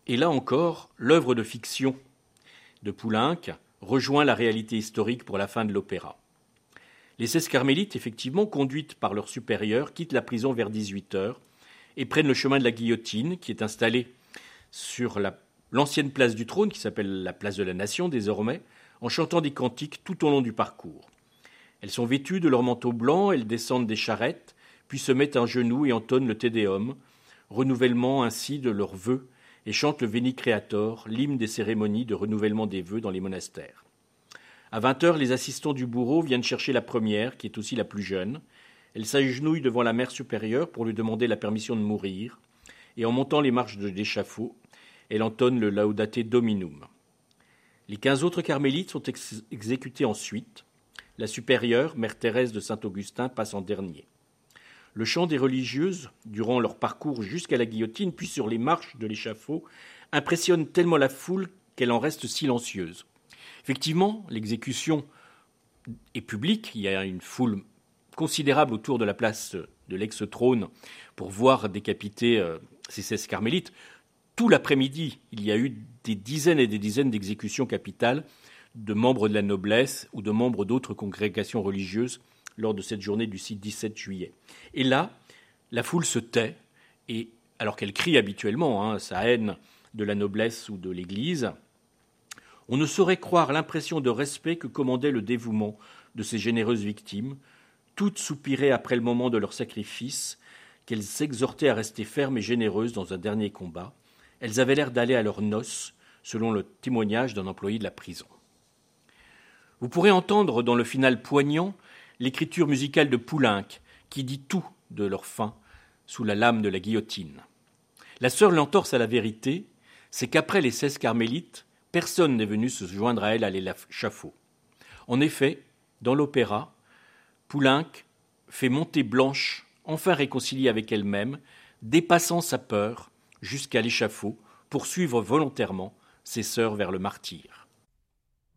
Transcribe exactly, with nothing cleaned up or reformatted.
Et là encore, l'œuvre de fiction de Poulenc rejoint la réalité historique pour la fin de l'opéra. Les seize carmélites, effectivement, conduites par leur supérieur, quittent la prison vers dix-huit heures et prennent le chemin de la guillotine, qui est installée sur la, l'ancienne place du trône, qui s'appelle la place de la Nation désormais, en chantant des cantiques tout au long du parcours. Elles sont vêtues de leur manteau blanc, elles descendent des charrettes, puis se mettent en genoux et entonnent le Te Deum, renouvellement ainsi de leurs vœux, et chantent le Veni Creator, l'hymne des cérémonies de renouvellement des vœux dans les monastères. À vingt heures, les assistants du bourreau viennent chercher la première, qui est aussi la plus jeune. Elle s'agenouille devant la mère supérieure pour lui demander la permission de mourir, et en montant les marches de l'échafaud, elle entonne le Laudate Dominum. Les quinze autres carmélites sont ex- exécutés ensuite. La supérieure, mère Thérèse de Saint-Augustin, passe en dernier. Le chant des religieuses, durant leur parcours jusqu'à la guillotine, puis sur les marches de l'échafaud, impressionne tellement la foule qu'elle en reste silencieuse. Effectivement, l'exécution est publique, il y a une foule considérable autour de la place de l'ex-trône pour voir décapiter euh, ces seize carmélites. Tout l'après-midi, il y a eu des dizaines et des dizaines d'exécutions capitales de membres de la noblesse ou de membres d'autres congrégations religieuses lors de cette journée du dix-sept juillet. Et là, la foule se tait, et alors qu'elle crie habituellement hein, sa haine de la noblesse ou de l'Église, on ne saurait croire l'impression de respect que commandait le dévouement de ces généreuses victimes, toutes soupiraient après le moment de leur sacrifice, qu'elles s'exhortaient à rester fermes et généreuses dans un dernier combat. Elles avaient l'air d'aller à leurs noces, selon le témoignage d'un employé de la prison. Vous pourrez entendre dans le final poignant l'écriture musicale de Poulenc, qui dit tout de leur fin sous la lame de la guillotine. La seule entorse à la vérité, c'est qu'après les seize carmélites, personne n'est venu se joindre à elle à l'échafaud. En effet, dans l'opéra, Poulenc fait monter Blanche, enfin réconciliée avec elle-même, dépassant sa peur jusqu'à l'échafaud pour suivre volontairement ses sœurs vers le martyre.